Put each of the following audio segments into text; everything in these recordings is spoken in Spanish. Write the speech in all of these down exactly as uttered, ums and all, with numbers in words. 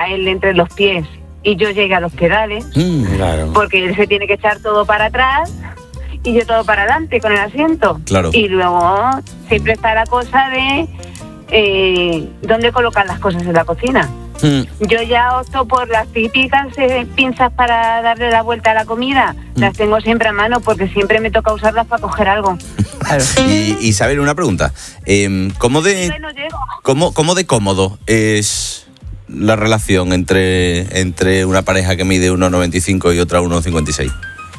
a él entre los pies y yo llegue a los pedales, Mm, claro. porque él se tiene que echar todo para atrás y yo todo para adelante con el asiento. Claro. Y luego siempre está la cosa de eh, dónde colocar las cosas en la cocina. Mm. Yo ya opto por las típicas eh, pinzas para darle la vuelta a la comida. Mm. Las tengo siempre a mano porque siempre me toca usarlas para coger algo. Y Isabel, una pregunta. Eh, ¿cómo, de, Bueno, llego. cómo, ¿Cómo de cómodo es la relación entre, entre una pareja que mide uno noventa y cinco y otra uno cincuenta y seis?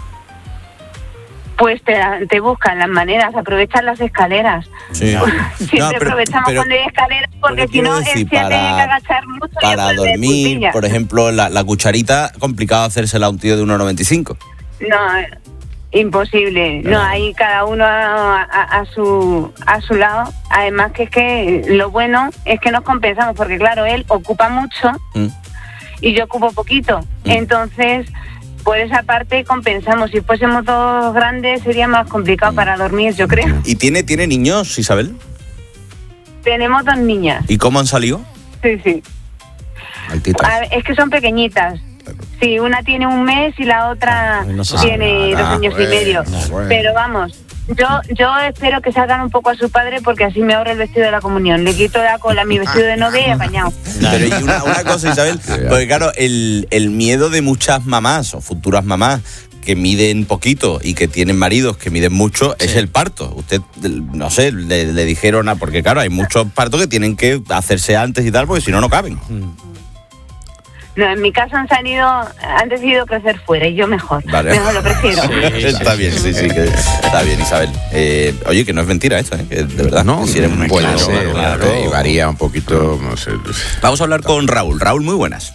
Pues te, te buscan las maneras, aprovechan las escaleras. Sí. Siempre No, pero- aprovechamos pero- cuando hay escaleras porque pero si quiero no él decir, se tiene para- que agachar mucho y Para después de dormir, puntilla. por ejemplo, la, la cucharita, complicado hacérsela a un tío de uno noventa y cinco. No, imposible. No, ahí cada uno a, a- a su a su lado. Además que es que lo bueno es que nos compensamos porque claro, él ocupa mucho Mm. y yo ocupo poquito. Mm. Entonces, por esa parte compensamos. Si fuésemos dos grandes sería más complicado para dormir, yo creo. ¿Y tiene, tiene niños, Isabel? Tenemos dos niñas. ¿Y cómo han salido? Sí, sí. Altitas. A ver, es que son pequeñitas. Sí, una tiene un mes y la otra no sé. tiene Ah, dos años bueno, y medio. bueno. Pero vamos, yo yo espero que salgan un poco a su padre porque así me ahorro el vestido de la comunión. Le quito la cola a mi vestido de novia y apañado. Pero y una, una cosa, Isabel, porque claro, el, el miedo de muchas mamás o futuras mamás que miden poquito y que tienen maridos que miden mucho es el parto. Usted, no sé, le, le dijeron, a, porque claro, hay muchos partos que tienen que hacerse antes y tal, porque si no, no caben. No, en mi caso han salido, han decidido crecer fuera y yo mejor. Vale. Mejor lo prefiero. Está bien, sí, sí, que está bien, Isabel. Eh, oye, que no es mentira esto, ¿eh? Que de verdad, No, que si eres muy puede claro, ser, claro. claro, y varía un poquito, no sé. Vamos a hablar con Raúl. Raúl, muy buenas.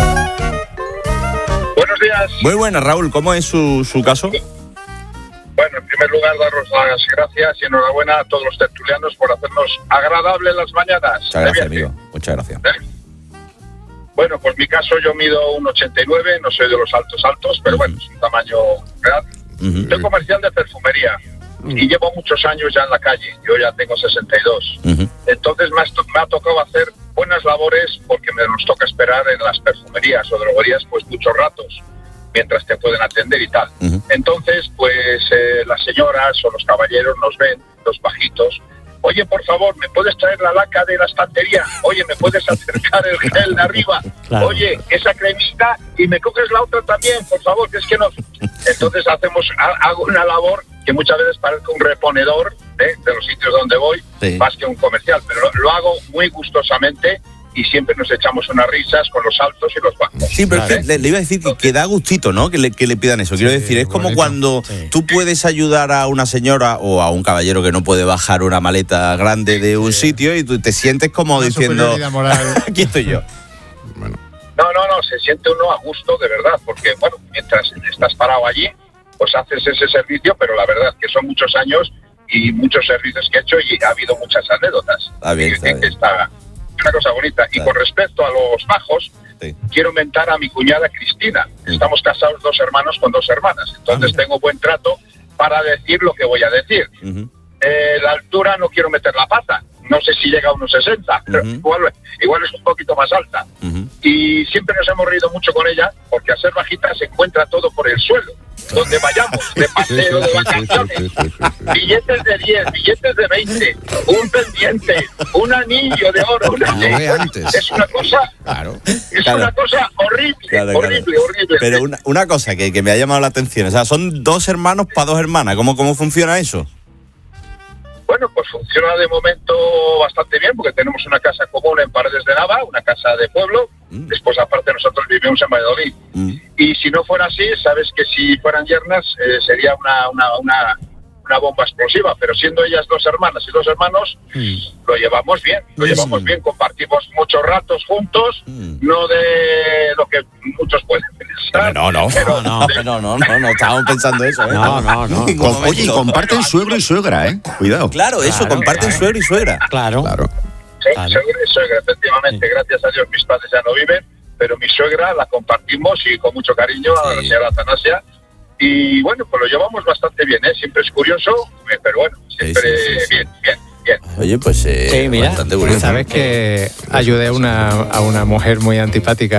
Buenos días. Muy buenas, Raúl. ¿Cómo es su, su caso? Bueno, en primer lugar, daros las gracias y enhorabuena a todos los tertulianos por hacernos agradables las mañanas. Muchas gracias, De viaje. amigo. Muchas gracias. ¿Eh? Bueno, pues mi caso, yo mido uno ochenta y nueve, no soy de los altos altos, pero bueno, es un tamaño real. Ujú. Soy comercial de perfumería y llevo muchos años ya en la calle. Yo ya tengo sesenta y dos. Ujú. Entonces me ha, to- me ha tocado hacer buenas labores porque me nos toca esperar en las perfumerías o droguerías pues muchos ratos mientras te pueden atender y tal. Ujú. Entonces, pues eh, las señoras o los caballeros nos ven, los bajitos. Oye, por favor, ¿me puedes traer la laca de la estantería? Oye, ¿me puedes acercar el gel de arriba? Claro. Oye, esa cremita y me coges la otra también, por favor, que es que no... Entonces hacemos, ha- hago una labor que muchas veces parece un reponedor ¿eh? de los sitios donde voy, Sí. más que un comercial, pero lo, lo hago muy gustosamente y siempre nos echamos unas risas con los altos y los bajos. Sí, pero es ¿Vale? que le, le iba a decir que, que da gustito, ¿no? Que le, que le pidan eso. Quiero Sí, decir, es como bonito. cuando Sí. tú puedes ayudar a una señora o a un caballero que no puede bajar una maleta grande de un sitio y tú te sientes como Una diciendo, superioridad moral. aquí estoy yo. Bueno, No, no, no, se siente uno a gusto, de verdad, porque, bueno, mientras estás parado allí, pues haces ese servicio, pero la verdad es que son muchos años y muchos servicios que he hecho y ha habido muchas anécdotas. Está bien, Y está que bien. está una cosa bonita. Y Claro. con respecto a los bajos, Sí. quiero mentar a mi cuñada Cristina. Mm. Estamos casados dos hermanos con dos hermanas, entonces tengo buen trato para decir lo que voy a decir. Ujú. Eh, la altura no quiero meter la pata. No sé si llega a unos sesenta, pero Ujú. igual, igual es un poquito más alta. Ujú. Y siempre nos hemos reído mucho con ella, porque al ser bajita se encuentra todo por el suelo. Donde vayamos, de sí, sí, paseo, de sí, sí, vacaciones. sí, sí, sí, sí. Billetes de diez, billetes de veinte, un pendiente, un anillo de oro. Una... Lo ve antes. Es una cosa, Claro. es Claro. una cosa horrible, Claro, claro. horrible, horrible. Pero una, una cosa que, que me ha llamado la atención, o sea, son dos hermanos para dos hermanas. ¿Cómo, cómo funciona eso? Bueno, pues funciona de momento bastante bien porque tenemos una casa común en Paredes de Nava, una casa de pueblo. Mm. Después, aparte, nosotros vivimos en Valladolid. Mm. Y si no fuera así, sabes que si fueran yernas eh, sería una, una, una, una bomba explosiva. Pero siendo ellas dos hermanas y dos hermanos, lo llevamos bien. Lo Mm. llevamos bien, compartimos muchos ratos juntos, Mm. no de lo que muchos pueden pensar. No, no, pero no, no, de- no, no, no, no estábamos pensando eso, ¿eh? No, no, no. En ningún Con- oye, y momento. comparten suegro y suegra, ¿eh? Cuidado. Claro, eso, Claro, comparten claro. suegro y suegra. Claro. Claro. Sí, Claro. suegra y suegra, efectivamente. Gracias a Dios mis padres ya no viven, pero mi suegra la compartimos y con mucho cariño a la Sí. señora Atanasia. Y bueno, pues lo llevamos bastante bien, ¿eh? Siempre es curioso, eh, pero bueno, siempre Sí, sí, sí, sí. bien, bien, bien. Oye, pues eh, Sí, mira, bastante curioso. sabes que ayudé a una, a una mujer muy antipática